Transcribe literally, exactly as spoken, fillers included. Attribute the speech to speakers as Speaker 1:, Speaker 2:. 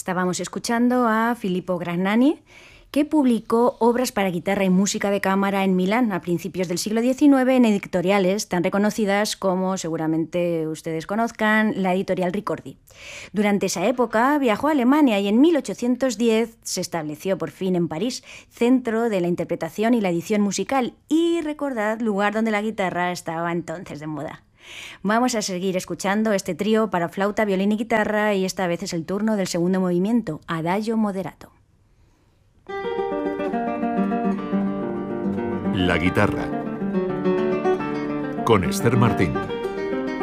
Speaker 1: Estábamos escuchando a Filippo Gragnani, que publicó obras para guitarra y música de cámara en Milán a principios del siglo diecinueve en editoriales tan reconocidas como seguramente ustedes conozcan, la editorial Ricordi. Durante esa época viajó a Alemania y en mil ochocientos diez se estableció por fin en París, centro de la interpretación y la edición musical, y recordad, lugar donde la guitarra estaba entonces de moda. Vamos a seguir escuchando este trío para flauta, violín y guitarra, y esta vez es el turno del segundo movimiento, Adagio moderato.
Speaker 2: La guitarra con Esther Martín.